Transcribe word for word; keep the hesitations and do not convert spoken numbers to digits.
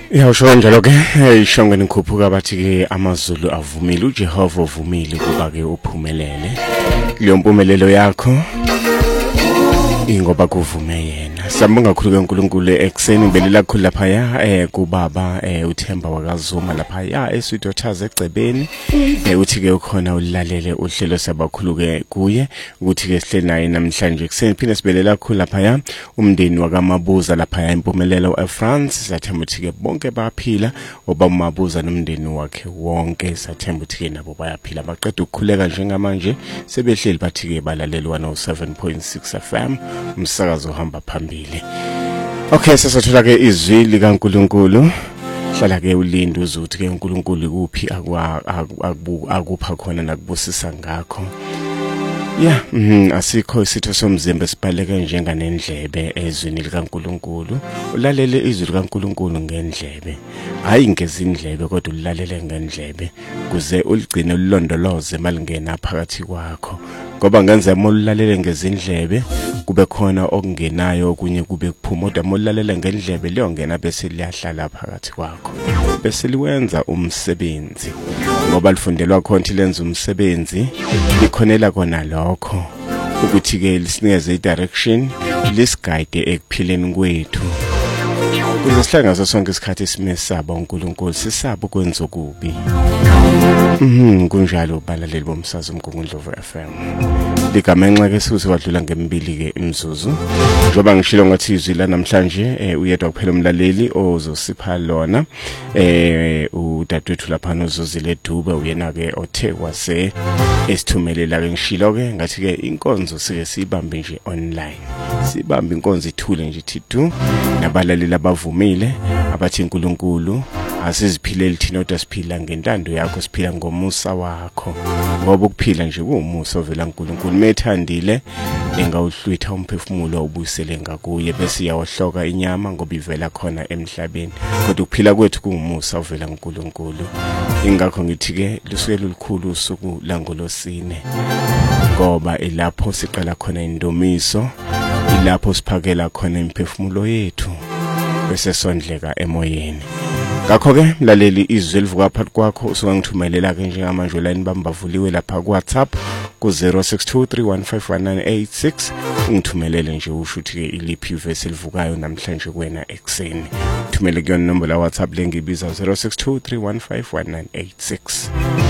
Iyawusho njalo ke ishongweni khuphuka bathi ke amazulu avumile uJehova uvumile kuba ke uphumelele leyo mpumelelo yakho ingoba kuvume yena. Sambonga kakhulu ke uNkulunkulu ekseni belela khulu lapha ya eh kubaba eh uThemba wakazuma lapha ya eSwidothaza egcebeni eh uthi ke ukhona ulalele uhlelo sabakhulu ke kuye ukuthi ke sihle naye namhlanje ekseni phinde sibelela khulu lapha ya umndeni wakamabuza lapha ya impumelelo eFrance. Sathemba ukuthi ke bonke baphila obamabuza nomndeni wakhe wonke. Sathemba ukuthi ke nabo bayaphila baqeda ukukhuleka njengamanje sebehleli bathi ke balalela one oh seven point six F M umsakazo uhamba phambili. Okay, sesathola ke izwi likaNkulunkulu. Hlala ke ulinde uzuthi ke uNkulunkulu kuphi akupha khona nakubusisa ngakho. Yeah, mhm asikho isitho somzimba siphaleke njenganendlebe ezwini likaNkulunkulu. Ulalele izwi likaNkulunkulu ngendlebe. Hayi ngezindlebe kodwa ulalele ngendlebe kuze uligcine ulondoloze malingena phakathi kwakho. Ngoba ngenza molulalele ngezindlebe kube khona okungenayo okunye kube kuphuma kodwa molulalele ngendlebe liyongena bese liyahlala phakathi kwakho. Bese liwenza umsebenzi. Ngoba lifundelwa khona lenza umsebenzi likhonela kona lokho ukuthi ke lisinikeze i-direction lisiguide ekuphileni kwethu. Kuze sihlangana sonke isikhathi simesaba uNkulunkulu sisaba ukwenza okubi. Mhm kunjalo balaleli bomsakazo uMgungundlovu F M. Ligamenxa ke sithi wadlula ngembili ke imzuzu. Njoba ngishilo ngathi izwi la namhlanje eh uyedwa kuphela umlaleli ozosipha lona eh udadewethu lapha nozozile Dube uyena ke othe wase esithumelela ke ngishilo ke ngathi ke inkonzo sike sibambe nje online. Sibambe inkonzo ithule nje thithu nabalaleli abavumile abathi uNkulunkulu asiziphilele thina kodwa siphila ngentando yakho siphila ngomusa wakho ngoba ukuphila nje kuwumusa ovela uNkulunkulu methandile engawuhlwitha umphefumulo ubuyisele ngakuye bese iyawahloka inyama ngoba ivela khona emhlabeni kodwa ukuphila kwethu kungumusa ovela uNkulunkulu. Ingakho ngithi ke lusukela olukhulu usuku langolosine ngoba ilapho siqala khona indomiso ilapho siphakela khona imphefumulo yethu bese sondleka emoyeni. Ngakho ke mlaleli izwi elivuka phakathi kwakho usungangithumelela ke njengamanje line bambavuliwe lapha ku WhatsApp ku zero six two three one five one nine eight six ungithumelele nje usho ukuthi ke iliphi verse elivukayo namhlanje kuwena ekseni. Thumele kuyona inombolo ya WhatsApp lengibiza zero six two three one five one nine eight six.